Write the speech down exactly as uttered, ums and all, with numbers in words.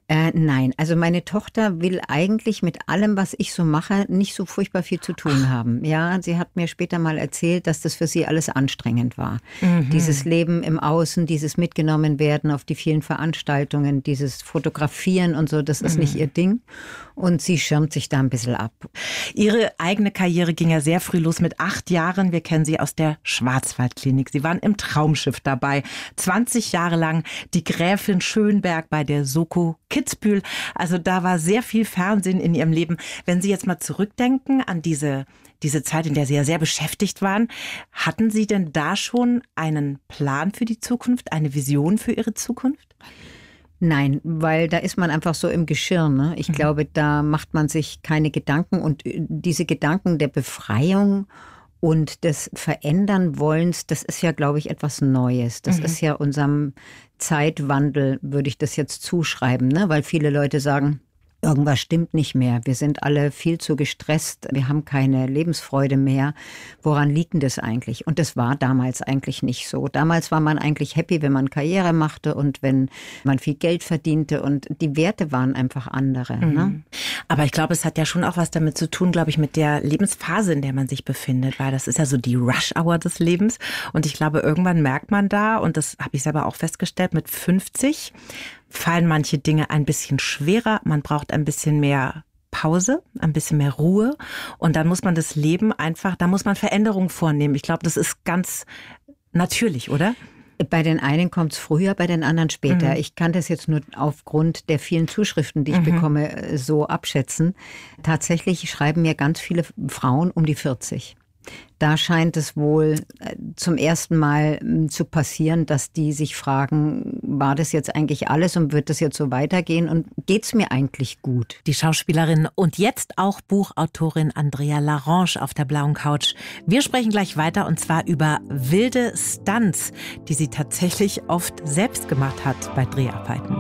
Äh, nein, also meine Tochter will eigentlich mit allem, was ich so mache, nicht so furchtbar viel zu tun haben. Ja, sie hat mir später mal erzählt, dass das für sie alles anstrengend war. Mhm. Dieses Leben im Außen, dieses mitgenommen werden auf die vielen Veranstaltungen, dieses Fotografieren und so, das ist mhm. nicht ihr Ding. Und sie schirmt sich da ein bisschen ab. Ihre eigene Karriere ging ja sehr früh los mit acht Jahren. Wir kennen sie aus der Schwarzwaldklinik. Sie waren im Traumschiff dabei. zwanzig Jahre lang die Gräfin Schönberg bei der Soko Kitzbühel. Also da war sehr viel Fernsehen in Ihrem Leben. Wenn Sie jetzt mal zurückdenken an diese, diese Zeit, in der Sie ja sehr beschäftigt waren, hatten Sie denn da schon einen Plan für die Zukunft, eine Vision für Ihre Zukunft? Nein, weil da ist man einfach so im Geschirr. Ne? Ich mhm. glaube, da macht man sich keine Gedanken. Und diese Gedanken der Befreiung und des Verändern-Wollens, das ist ja, glaube ich, etwas Neues. Das mhm. ist ja unserem Zeitwandel, würde ich das jetzt zuschreiben, ne? Weil viele Leute sagen, irgendwas stimmt nicht mehr. Wir sind alle viel zu gestresst. Wir haben keine Lebensfreude mehr. Woran liegt denn das eigentlich? Und das war damals eigentlich nicht so. Damals war man eigentlich happy, wenn man Karriere machte und wenn man viel Geld verdiente. Und die Werte waren einfach andere. Mhm. Ne? Aber ich glaube, es hat ja schon auch was damit zu tun, glaube ich, mit der Lebensphase, in der man sich befindet. Weil das ist ja so die Rush-Hour des Lebens. Und ich glaube, irgendwann merkt man da, und das habe ich selber auch festgestellt, mit fünfzig fallen manche Dinge ein bisschen schwerer. Man braucht ein bisschen mehr Pause, ein bisschen mehr Ruhe. Und dann muss man das Leben einfach, da muss man Veränderungen vornehmen. Ich glaube, das ist ganz natürlich, oder? Bei den einen kommt es früher, bei den anderen später. Mhm. Ich kann das jetzt nur aufgrund der vielen Zuschriften, die ich mhm. bekomme, so abschätzen. Tatsächlich schreiben mir ganz viele Frauen um die vierzig. Da scheint es wohl zum ersten Mal zu passieren, dass die sich fragen, war das jetzt eigentlich alles und wird das jetzt so weitergehen und geht's mir eigentlich gut? Die Schauspielerin und jetzt auch Buchautorin Andrea Larange auf der blauen Couch. Wir sprechen gleich weiter und zwar über wilde Stunts, die sie tatsächlich oft selbst gemacht hat bei Dreharbeiten.